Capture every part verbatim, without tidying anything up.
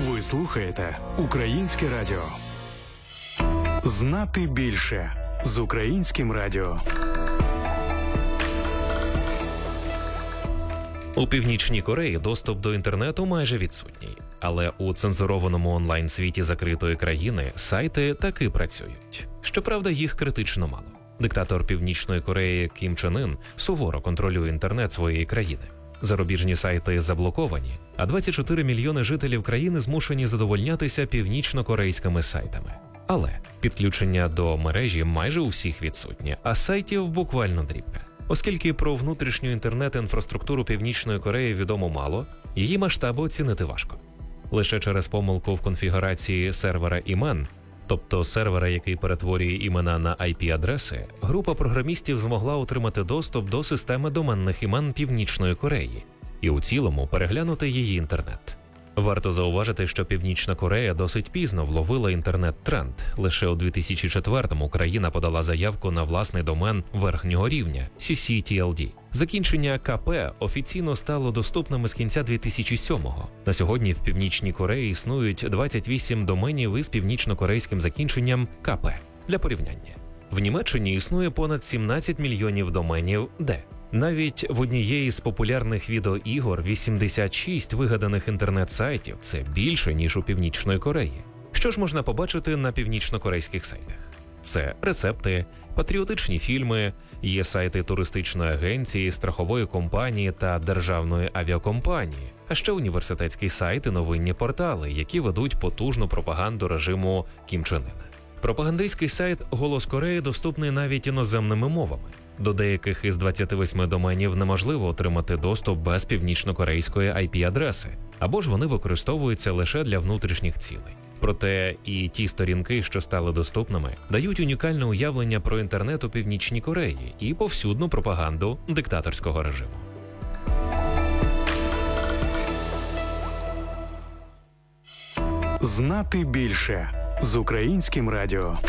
Ви слухаєте Українське радіо. Знати більше з Українським радіо. У Північній Кореї доступ до інтернету майже відсутній. Але у цензурованому онлайн-світі закритої країни сайти таки працюють. Щоправда, їх критично мало. Диктатор Північної Кореї Кім Чен Ін суворо контролює інтернет своєї країни. Зарубіжні сайти заблоковані, а двадцять чотири мільйони жителів країни змушені задовольнятися північно-корейськими сайтами. Але підключення до мережі майже у всіх відсутнє, а сайтів буквально дрібка. Оскільки про внутрішню інтернет-інфраструктуру Північної Кореї відомо мало, її масштаби оцінити важко. Лише через помилку в конфігурації сервера імен, тобто сервера, який перетворює імена на ай пі-адреси, група програмістів змогла отримати доступ до системи доменних імен Північної Кореї і у цілому переглянути її інтернет. Варто зауважити, що Північна Корея досить пізно вловила інтернет-тренд. Лише у дві тисячі четвертому країна подала заявку на власний домен верхнього рівня – сі сі ті ел ді. Закінчення ка пе офіційно стало доступним з кінця дві тисячі сьомого. На сьогодні в Північній Кореї існують двадцять вісім доменів із північно-корейським закінченням ка пе. Для порівняння. В Німеччині існує понад сімнадцять мільйонів доменів де. Навіть в однієї з популярних відеоігор вісімдесят шість вигаданих інтернет-сайтів – це більше, ніж у Північної Кореї. Що ж можна побачити на північно-корейських сайтах? Це рецепти, патріотичні фільми, є сайти туристичної агенції, страхової компанії та державної авіакомпанії, а ще університетські сайти, новинні портали, які ведуть потужну пропаганду режиму Кім Чен Іна. Пропагандистський сайт «Голос Кореї» доступний навіть іноземними мовами. До деяких із двадцяти восьми доменів неможливо отримати доступ без північно-корейської ай пі-адреси, або ж вони використовуються лише для внутрішніх цілей. Проте і ті сторінки, що стали доступними, дають унікальне уявлення про інтернет у Північній Кореї і повсюдну пропаганду диктаторського режиму. Знати більше з Українським радіо.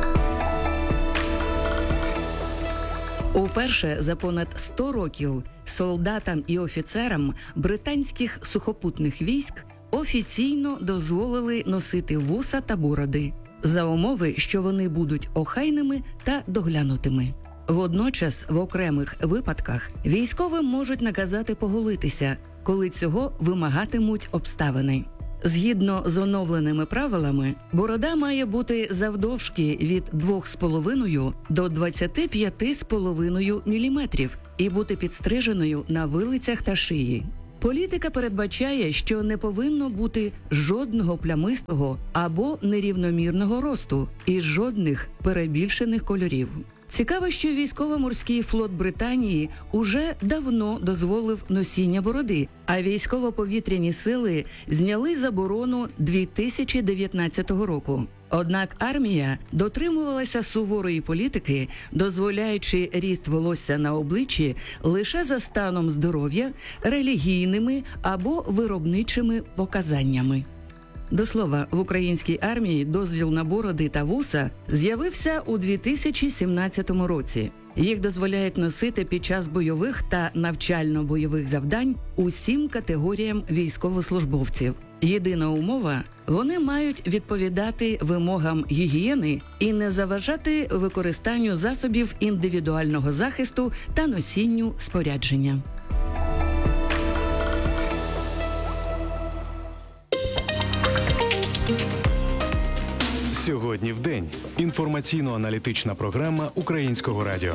Уперше за понад сто років солдатам і офіцерам британських сухопутних військ офіційно дозволили носити вуса та бороди, за умови, що вони будуть охайними та доглянутими. Водночас, в окремих випадках, військовим можуть наказати поголитися, коли цього вимагатимуть обставини. Згідно з оновленими правилами, борода має бути завдовжки від двох з половиною до двадцяти п'яти з половиною міліметрів і бути підстриженою на вилицях та шиї. Політика передбачає, що не повинно бути жодного плямистого або нерівномірного росту і жодних перебільшених кольорів. Цікаво, що військово-морський флот Британії уже давно дозволив носіння бороди, а військово-повітряні сили зняли заборону дві тисячі дев'ятнадцятого року. Однак армія дотримувалася суворої політики, дозволяючи ріст волосся на обличчі лише за станом здоров'я, релігійними або виробничими показаннями. До слова, в українській армії дозвіл на бороди та вуса з'явився у дві тисячі сімнадцятому році. Їх дозволяють носити під час бойових та навчально-бойових завдань усім категоріям військовослужбовців. Єдина умова – вони мають відповідати вимогам гігієни і не заважати використанню засобів індивідуального захисту та носінню спорядження. Сьогодні в день. Інформаційно-аналітична програма Українського радіо.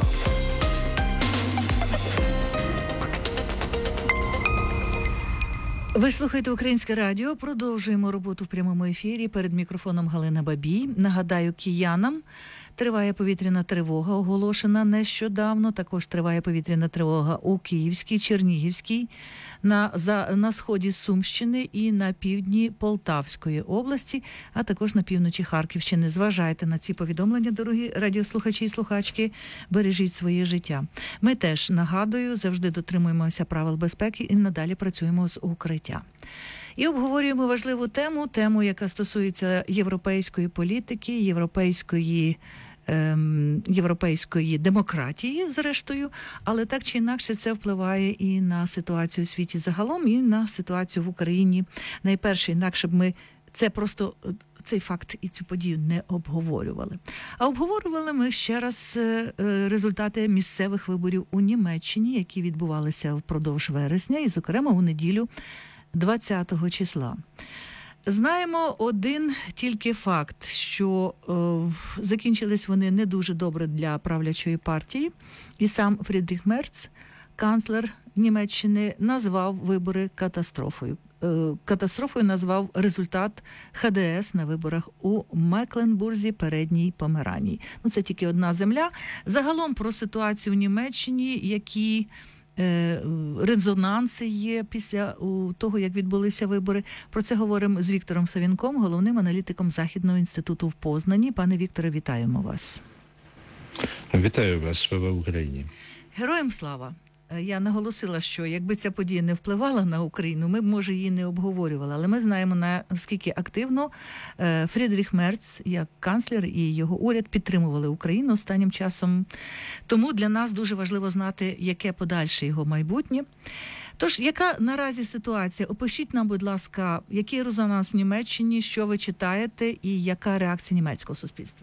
Ви слухаєте Українське радіо. Продовжуємо роботу в прямому ефірі. Перед мікрофоном Галина Бабій. Нагадаю киянам, триває повітряна тривога, оголошена нещодавно. Також триває повітряна тривога у Київській, Чернігівській, на, за, на сході Сумщини і на півдні Полтавської області, а також на півночі Харківщини. Зважайте на ці повідомлення, дорогі радіослухачі і слухачки, бережіть своє життя. Ми теж, нагадую, завжди дотримуємося правил безпеки і надалі працюємо з укриття. І обговорюємо важливу тему, тему, яка стосується європейської політики, європейської європейської демократії, зрештою, але так чи інакше це впливає і на ситуацію у світі загалом, і на ситуацію в Україні. Найперше, інакше б ми це просто цей факт і цю подію не обговорювали. А обговорювали ми ще раз результати місцевих виборів у Німеччині, які відбувалися впродовж вересня, і, зокрема, у неділю двадцятого числа. Знаємо один тільки факт, що е, закінчились вони не дуже добре для правлячої партії, і сам Фрідріх Мерц, канцлер Німеччини, назвав вибори катастрофою. Е, катастрофою назвав результат ха де ес на виборах у Мекленбурзі, Передній Померанії. Ну, це тільки одна земля. Загалом про ситуацію в Німеччині, які резонанси є після того, як відбулися вибори. Про це говоримо з Віктором Савінком, головним аналітиком Західного інституту в Познані. Пане Вікторе, вітаємо вас. Вітаю вас, слава Україні. Героям слава. Я наголосила, що якби ця подія не впливала на Україну, ми б, може, її не обговорювали. Але ми знаємо, наскільки активно Фрідріх Мерц, як канцлер, і його уряд підтримували Україну останнім часом. Тому для нас дуже важливо знати, яке подальше його майбутнє. Тож, яка наразі ситуація? Опишіть нам, будь ласка, який резонанс в Німеччині, що ви читаєте і яка реакція німецького суспільства?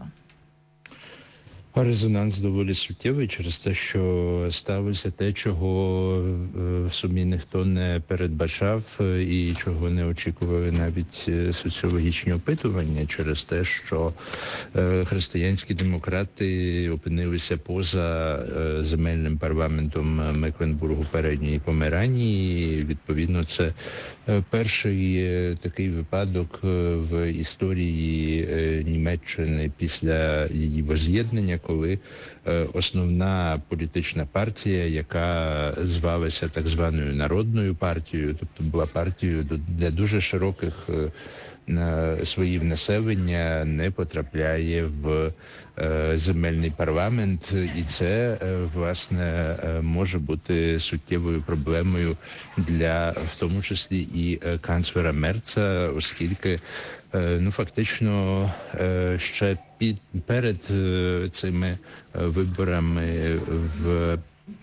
Резонанс доволі суттєвий через те, що сталося те, чого в сумі ніхто не передбачав і чого не очікували навіть соціологічні опитування, через те, що християнські демократи опинилися поза земельним парламентом Мекленбургу, Передньої Померанії. Відповідно, це перший такий випадок в історії Німеччини після її воз'єднання, коли основна політична партія, яка звалася так званою Народною партією, тобто була партією для дуже широких слоїв населення, не потрапляє в земельний парламент, і це, власне, може бути суттєвою проблемою для, в тому числі, і канцлера Мерца, оскільки, ну, фактично, ще під, перед цими виборами в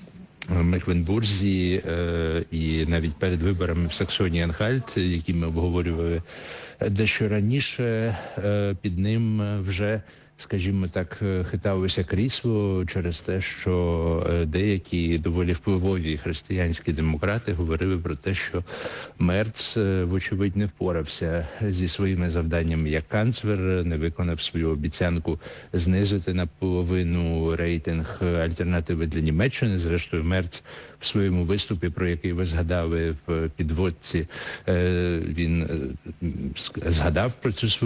Мекленбурзі і навіть перед виборами в Саксонії-Анхальт, які ми обговорювали дещо раніше, під ним вже, скажімо так, хиталося крісло через те, що деякі доволі впливові християнські демократи говорили про те, що Мерц, вочевидь, не впорався зі своїми завданнями як канцлер, не виконав свою обіцянку знизити наполовину рейтинг Альтернативи для Німеччини. Зрештою, Мерц в своєму виступі, про який ви згадали в підводці, він згадав про цю свою